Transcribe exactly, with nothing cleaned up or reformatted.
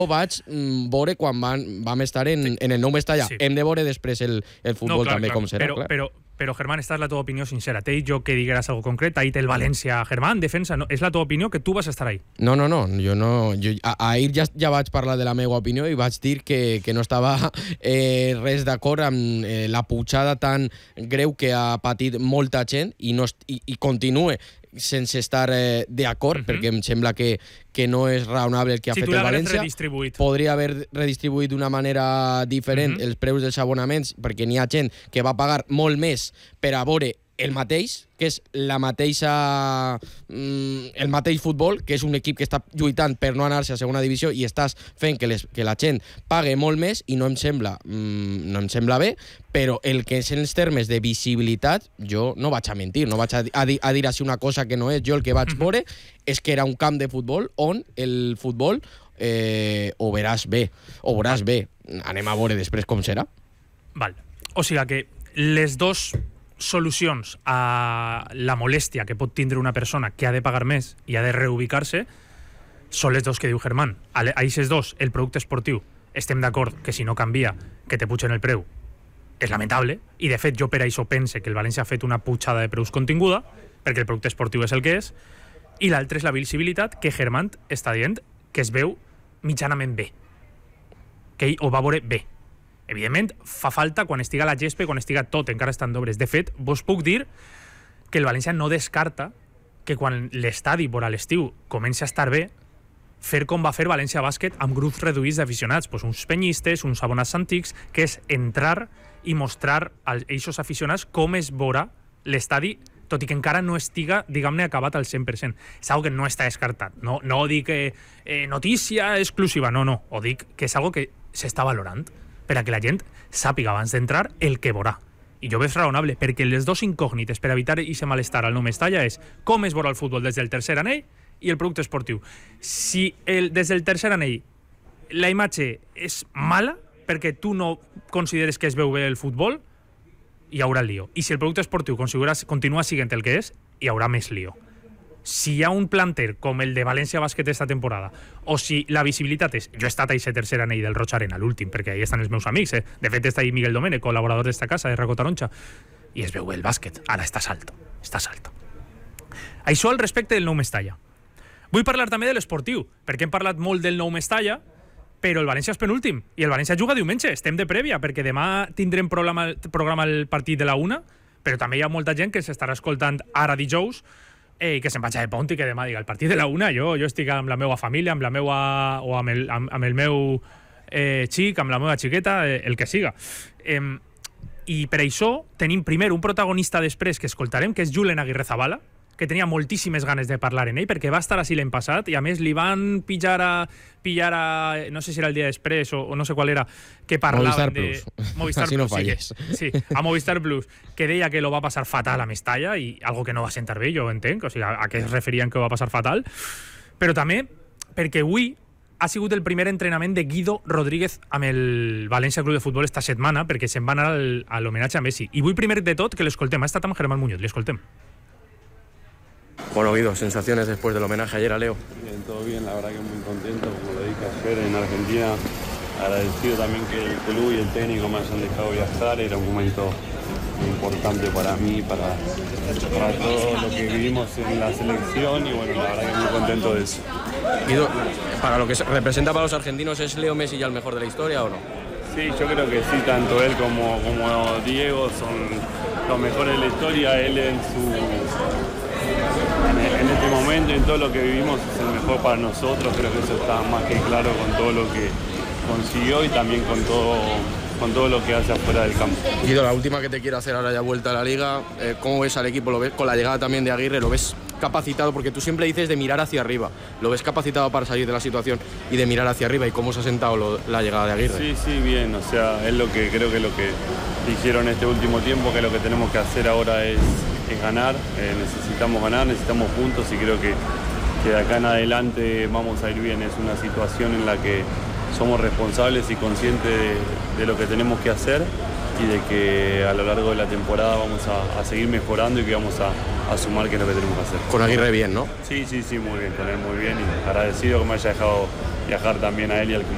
vaig veure quan van, vam estar en, sí. en el nou Mestalla. Sí. Hem de veure després el, el futbol no, clar, també clar. com serà. Però, clar. però, però Germán, esta és la teva opinió sincera. T'he dit jo que digueras algo concret, ahí té el València, Germán, defensa, no? És la teva opinió que tu vas estar ahí. No, no, no, jo no... Jo, a, ahir ja, ja vaig parlar de la meva opinió i vaig dir que, que no estava eh, res d'acord amb eh, la pujada tan greu que ha patit molta gent i, no, i, i continue sense estar eh, d'acord, uh-huh. perquè em sembla que, que no és raonable el que ha si fet el València. Podria haver redistribuït d'una manera diferent uh-huh. els preus dels abonaments, perquè n'hi ha gent que va pagar molt més per a veure el mateix, que és la mateixa, mm, el mateix futbol, que és un equip que està lluitant per no anar-se a segona divisió i estàs fent que, les, que la gent pague molt més i no em sembla mm, no em sembla bé, però el que és en els termes de visibilitat, jo no vaig a mentir, no vaig a, a, dir, a dir així una cosa que no és. Jo el que vaig veure és que era un camp de futbol on el futbol eh, ho veràs bé, ho veuràs bé. Anem a veure després com serà. Val. O sigui que les dos solucions a la molèstia que pot tindre una persona que ha de pagar més i ha de reubicar-se són les dos que diu Germán. A aquests dos, el producte esportiu, estem d'acord que si no canvia, que te pugen el preu, és lamentable, i de fet jo per això pense que el València ha fet una pujada de preus continguda, perquè el producte esportiu és el que és, i l'altre és la visibilitat, que Germán està dient que es veu mitjanament bé, que ell ho va veure bé. Evidentment, fa falta quan estiga la gespa i quan estiga tot, encara estan d'obres. De fet, vos puc dir que el València no descarta que quan l'estadi vora l'estiu comenci a estar bé, fer com va fer València Bàsquet amb grups reduïts d'aficionats, doncs uns penyistes, uns abonats antics, que és entrar i mostrar a aquests aficionats com es veurà l'estadi, tot i que encara no estiga, diguem-ne, acabat al cent per cent. És algo que no està descartat. No, no dic que eh, notícia exclusiva, no, no. Ho dic que és algo que s'està valorant per a que la gent sàpiga abans d'entrar el que veurà. I jo veig raonable, perquè les dos incògnites per evitar aquest malestar al nou Mestalla és com es veurà el futbol des del tercer anell i el producte esportiu. Si el, des del tercer anell la imatge és mala, perquè tu no consideres que es veu bé el futbol, hi haurà el lío. I si el producte esportiu continua sent el que és, hi haurà més lío. Si hi ha un planter com el de València Bàsquet esta temporada, o si la visibilitat és... Jo he estat a aquest tercer anell del Roig Arena, l'últim, perquè ahí estan els meus amics, eh? De fet està ahí Miguel Domènech, col·laborador d'esta casa, de Raco Taronja, i es veu el bàsquet. Ara està salto, està salto. Això al respecte del nou Mestalla. Vull parlar també de l'esportiu, perquè hem parlat molt del nou Mestalla, però el València és penúltim, i el València juga diumenge, estem de prèvia, perquè demà tindrem programa, programa el partit de la una, però també hi ha molta gent que s'estarà escoltant ara dijous, eh, que se'n vaig a de pont i que demà diga el partit de la una, jo, jo estic amb la meva família, amb la meva, o amb el, amb, amb el meu eh, xic, amb la meva xiqueta, eh, el que siga. Eh, I per això tenim primer un protagonista després que escoltarem, que és Julen Aguirrezabala, que tenia moltíssimes ganes de parlar en ell, perquè va estar així l'any passat, i a més li van pillar a, pillar a no sé si era el dia després o, o no sé qual era, que parlaven Movistar de... Plus. Movistar Así Plus, no falles. sí, que, sí, a Movistar Plus, que deia que lo va passar fatal a Mestalla, i algo que no va sentar bé, jo ho entenc, o sigui, a, a què es referien que ho va passar fatal, però també perquè avui ha sigut el primer entrenament de Guido Rodríguez amb el València Club de Futbol esta setmana, perquè se'n va anar al, a l'homenatge a Messi. I vull primer de tot que l'escoltem. Ha estat amb Germán Muñoz, l'escoltem. Bueno, Guido, sensaciones después del homenaje ayer a Leo. Bien, todo bien, la verdad que muy contento, como lo dije ayer en Argentina, agradecido también que el club y el técnico me hayan dejado viajar, era un momento muy importante para mí, para, para todo lo que vivimos en la selección y bueno, la verdad que muy contento de eso. Guido, para lo que representa para los argentinos, ¿es Leo Messi ya el mejor de la historia o no? Sí, yo creo que sí, tanto él como, como Diego son los mejores de la historia, él en su... En este momento, en todo lo que vivimos, es el mejor para nosotros. Creo que eso está más que claro con todo lo que consiguió y también con todo, con todo lo que hace afuera del campo. Guido, la última que te quiero hacer ahora ya vuelta a la Liga, eh, ¿cómo ves al equipo? ¿Lo ves con la llegada también de Aguirre? ¿Lo ves capacitado? Porque tú siempre dices de mirar hacia arriba. ¿Lo ves capacitado para salir de la situación y de mirar hacia arriba? ¿Y cómo se ha sentado lo, la llegada de Aguirre? Sí, sí, bien. O sea, es lo que creo que es lo que dijeron este último tiempo, que lo que tenemos que hacer ahora es, es ganar. Eh, necesitamos ganar, necesitamos puntos y creo que, que de acá en adelante vamos a ir bien. Es una situación en la que somos responsables y conscientes de, de lo que tenemos que hacer y de que a lo largo de la temporada vamos a, a seguir mejorando y que vamos a, a sumar que es lo que tenemos que hacer. Con Aguirre bien, ¿no? Sí, sí, sí, muy bien, con él muy bien y agradecido que me haya dejado viajar también a él y al club.